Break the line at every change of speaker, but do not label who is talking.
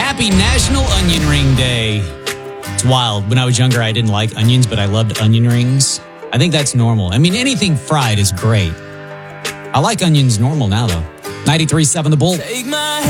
Happy National Onion Ring Day. It's wild. When I was younger, I didn't like onions, but I loved onion rings. I think that's normal. I mean, anything fried is great. I like onions normal now, though. 93.7 The Bull.
Take my